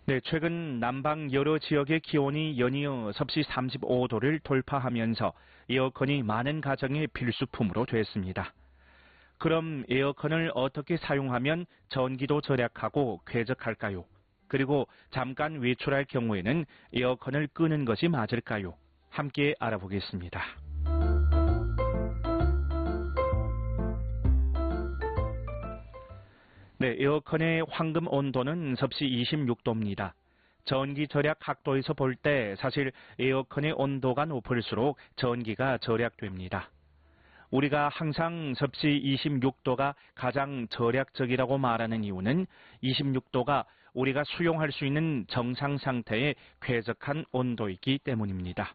네, 최근 남방 여러 지역의 기온이 연이어 섭씨 35도를 돌파하면서 에어컨이 많은 가정의 필수품으로 됐습니다. 그럼 에어컨을 어떻게 사용하면 전기도 절약하고 쾌적할까요? 그리고 잠깐 외출할 경우에는 에어컨을 끄는 것이 맞을까요? 함께 알아보겠습니다. 네, 에어컨의 황금 온도는 섭씨 26도입니다. 전기 절약 각도에서 볼 때 사실 에어컨의 온도가 높을수록 전기가 절약됩니다. 우리가 항상 섭씨 26도가 가장 절약적이라고 말하는 이유는 26도가 우리가 수용할 수 있는 정상 상태의 쾌적한 온도이기 때문입니다.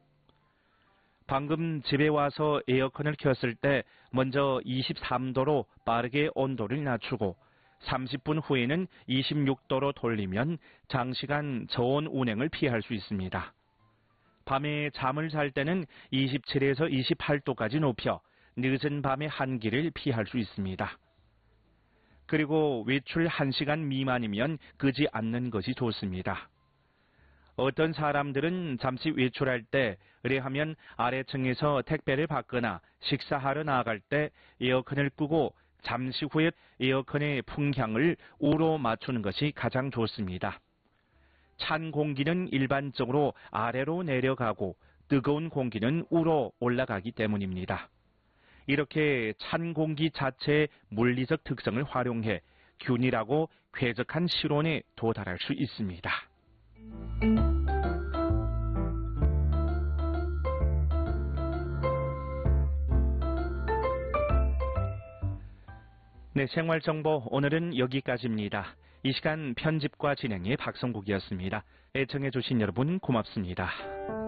방금 집에 와서 에어컨을 켰을 때 먼저 23도로 빠르게 온도를 낮추고 30분 후에는 26도로 돌리면 장시간 저온 운행을 피할 수 있습니다. 밤에 잠을 잘 때는 27에서 28도까지 높여 늦은 밤의 한기를 피할 수 있습니다. 그리고 외출 1시간 미만이면 끄지 않는 것이 좋습니다. 어떤 사람들은 잠시 외출할 때 의뢰하면 아래층에서 택배를 받거나 식사하러 나갈 때 에어컨을 끄고 잠시 후에 에어컨의 풍향을 우로 맞추는 것이 가장 좋습니다. 찬 공기는 일반적으로 아래로 내려가고 뜨거운 공기는 우로 올라가기 때문입니다. 이렇게 찬 공기 자체의 물리적 특성을 활용해 균일하고 쾌적한 실온에 도달할 수 있습니다. 네, 생활정보 오늘은 여기까지입니다. 이 시간 편집과 진행의 박성국이었습니다. 애청해주신 여러분 고맙습니다.